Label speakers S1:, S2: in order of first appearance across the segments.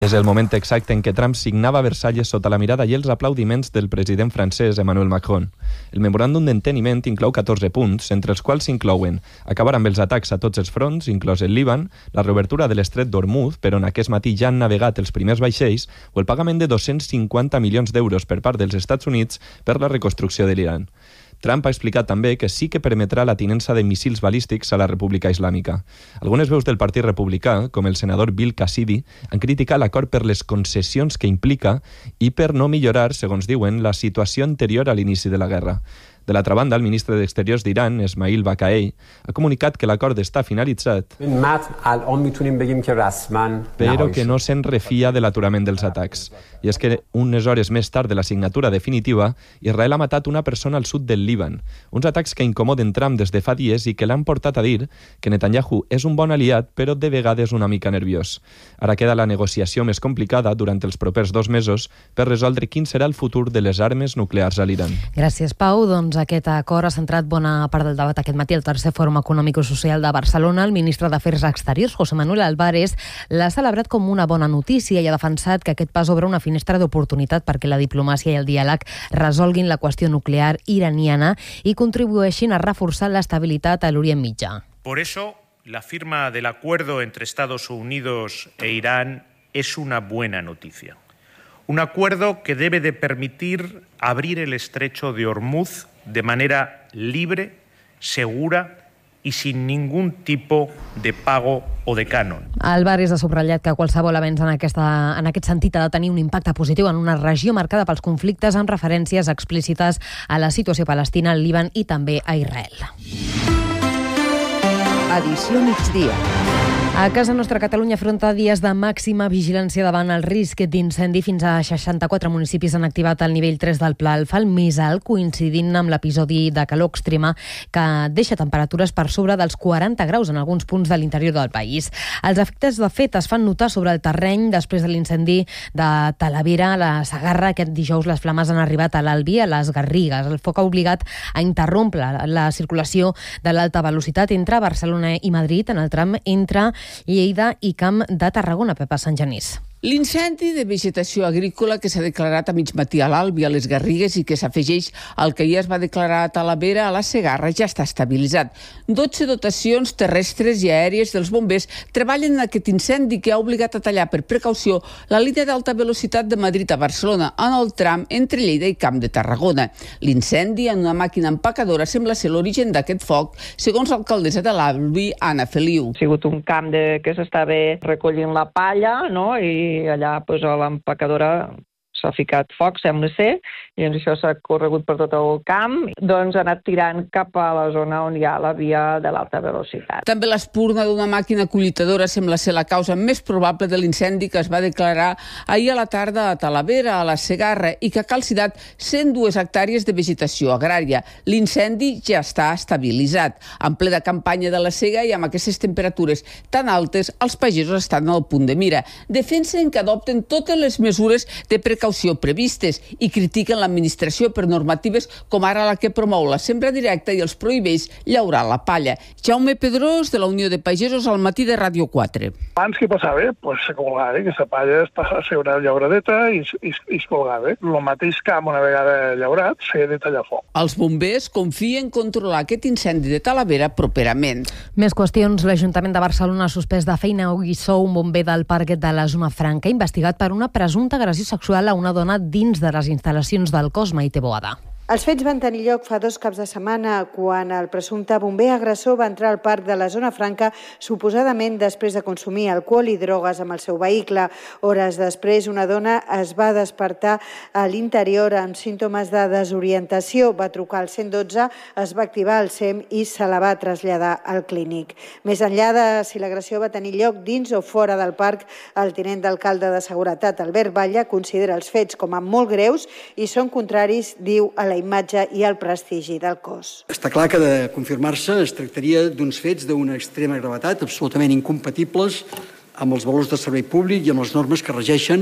S1: És el moment exacte en què Trump signava Versalles sota la mirada i els aplaudiments del president francès Emmanuel Macron. El memoràndum d'enteniment inclou 14 punts, entre els quals s'inclouen acabar amb els atacs a tots els fronts, inclòs el Líban, la reobertura de l'estret d'Hormuz, per on aquest matí ja han navegat els primers vaixells, o el pagament de 250 milions d'euros per part dels Estats Units per la reconstrucció de l'Iran. Trump ha explicat també que sí que permetrà la tinença de míssils balístics a la República Islàmica. Algunes veus del Partit Republicà, com el senador Bill Cassidy, han criticat l'acord per les concessions que implica i per no millorar, segons diuen, la situació anterior a l'inici de la guerra. De l'altra banda, el ministre d'Exteriors d'Iran, Esmail Baqai, ha comunicat que l'acord està finalitzat, però que no se'n refia de l'aturament dels atacs. I és que unes hores més tard de la signatura definitiva, Israel ha matat una persona al sud del Líban. Uns atacs que incomoden Trump des de fa dies i que l'han portat a dir que Netanyahu és un bon aliat, però de vegades una mica nerviós. Ara queda la negociació més complicada durant els propers 2 mesos per resoldre quin serà el futur de les armes nuclears a l'Iran.
S2: Gràcies, Pau. Doncs aquest acord ha centrat bona part del debat aquest matí al tercer Fòrum Econòmic-Social de Barcelona. El ministre d'Afers Exteriors, José Manuel Álvarez, l'ha celebrat com una bona notícia i ha defensat que aquest pas obre una finestra d'oportunitat perquè la diplomàcia i el diàleg resolguin la qüestió nuclear iraniana i contribueixin a reforçar l'estabilitat a l'Orient Mitjà.
S3: Por eso, la firma del acuerdo entre Estados Unidos e Irán es una buena noticia. Un acuerdo que debe de permitir abrir el estrecho de Hormuz de manera libre, segura i sin ningún tipo de pago o de canon.
S2: Álvarez ha subratllat que qualsevol avenç en aquest sentit ha de tenir un impacte positiu en una regió marcada pels conflictes amb referències explícites a la situació palestina, al Líban i també a Israel.
S4: Edició migdia.
S2: A casa nostra, Catalunya afronta dies de màxima vigilància davant el risc d'incendi. Fins a 64 municipis han activat el nivell 3 del Pla Alfa, el més alt, coincidint amb l'episodi de calor extrema que deixa temperatures per sobre dels 40 graus en alguns punts de l'interior del país. Els efectes, de fet, es fan notar sobre el terreny després de l'incendi de Talavera a la Segarra. Aquest dijous les flames han arribat a l'Albi, a les Garrigues. El foc ha obligat a interrompre la circulació de l'alta velocitat entre Barcelona i Madrid en el tram entre Lleida i Camp de Tarragona. Pepa Sant Genís.
S5: L'incendi de vegetació agrícola que s'ha declarat a mig matí a l'Albi, a les Garrigues, i que s'afegeix al que ja es va declarar a Talavera, a la Segarra, ja està estabilitzat. 12 dotacions terrestres i aèries dels bombers treballen en aquest incendi que ha obligat a tallar per precaució la línia d'alta velocitat de Madrid a Barcelona en el tram entre Lleida i Camp de Tarragona. L'incendi en una màquina empacadora sembla ser l'origen d'aquest foc, segons l'alcaldessa de l'Albi, Anna Feliu.
S6: Ha sigut un camp que s'estava recollint la palla, no?, i allà a l'empacadora s'ha ficat foc, sembla ser, i això s'ha corregut per tot el camp, doncs ha anat tirant cap a la zona on hi ha la via de l'alta velocitat.
S5: També l'espurna d'una màquina collitadora sembla ser la causa més probable de l'incendi que es va declarar ahir a la tarda a Talavera, a la Segarra, i que ha calcinat 102 hectàrees de vegetació agrària. L'incendi ja està estabilitzat. En plena campanya de la sega i amb aquestes temperatures tan altes, els pagesos estan al punt de mira. Defensen que adopten totes les mesures de precaució previstes i critiquen l'administració per normatives com ara la que promou la sembra directa i els prohibeix llaurar la palla. Jaume Pedrós, de la Unió de Pagesos, al matí de Ràdio 4.
S7: Abans què passava? Pues se colgava, que la palla passa a ser una llauradeta i es colgava. El mateix camp, una vegada llaurat, s'ha de tallar foc.
S5: Els bombers confien en controlar aquest incendi de Talavera properament.
S2: Més qüestions. L'Ajuntament de Barcelona ha suspès de feina i sou un bomber del parc de la Zona Franca, investigat per una presumpta agressió sexual a una dona dins de les instal·lacions del cos. Maite Boada.
S8: Els fets van tenir lloc fa 2 caps de setmana, quan el presumpte bomber agressor va entrar al parc de la Zona Franca, suposadament després de consumir alcohol i drogues amb el seu vehicle. Hores després, una dona es va despertar a l'interior amb símptomes de desorientació. Va trucar al 112, es va activar el SEM i se la va traslladar al clínic. Més enllà de si l'agressió va tenir lloc dins o fora del parc, el tinent d'alcalde de Seguretat, Albert Batlle, considera els fets com a molt greus i són contraris, diu, a la imatge i el prestigi del cos.
S9: Està clar que, de confirmar-se, es tractaria d'uns fets d'una extrema gravetat, absolutament incompatibles amb els valors de servei públic i amb les normes que regeixen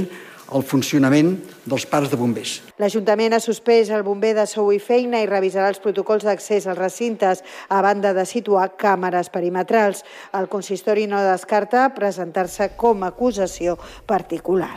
S9: el funcionament dels parcs de bombers.
S8: L'Ajuntament ha suspès el bomber de sou i feina i revisarà els protocols d'accés als recintes a banda de situar càmeres perimetrals. El consistori no descarta presentar-se com a acusació particular.